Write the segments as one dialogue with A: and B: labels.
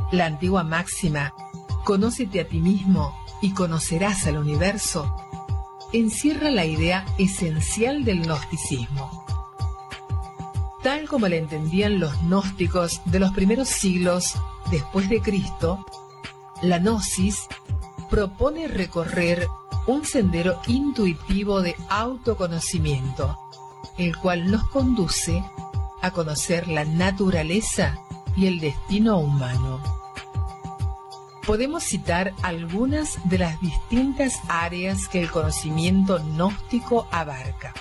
A: La antigua máxima, conócete a ti mismo y conocerás al universo, encierra la idea esencial del gnosticismo. Tal como la entendían los gnósticos de los primeros siglos después de Cristo, la gnosis propone recorrer un sendero intuitivo de autoconocimiento, el cual nos conduce a conocer la naturaleza y el destino humano. Podemos citar algunas de las distintas áreas que el conocimiento gnóstico abarca.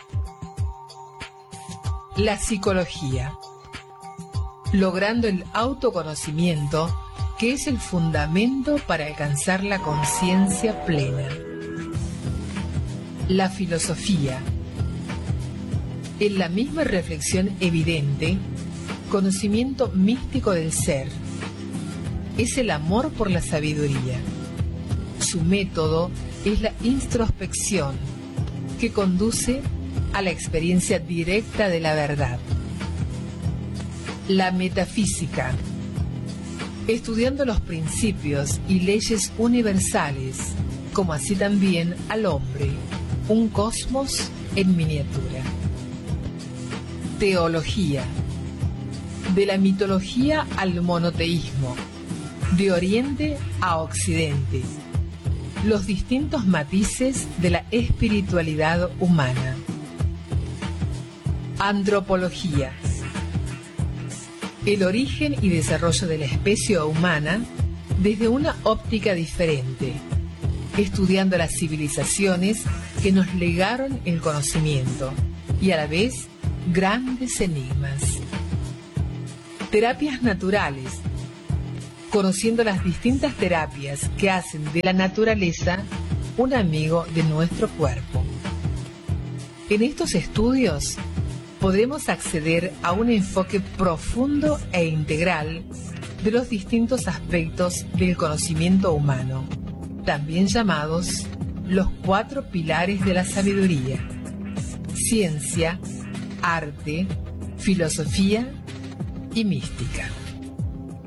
A: La psicología, logrando el autoconocimiento, que es el fundamento para alcanzar la conciencia plena. La filosofía, en la misma reflexión evidente, conocimiento místico del ser, es el amor por la sabiduría. Su método es la introspección, que conduce a la experiencia directa de la verdad. La metafísica, estudiando los principios y leyes universales, como así también al hombre, un cosmos en miniatura. Teología, de la mitología al monoteísmo, de Oriente a Occidente, los distintos matices de la espiritualidad humana. Antropología, el origen y desarrollo de la especie humana desde una óptica diferente, estudiando las civilizaciones que nos legaron el conocimiento y a la vez grandes enigmas. Terapias naturales, conociendo las distintas terapias que hacen de la naturaleza un amigo de nuestro cuerpo. En estos estudios podremos acceder a un enfoque profundo e integral de los distintos aspectos del conocimiento humano, también llamados los 4 pilares de la sabiduría: ciencia, arte, filosofía y mística.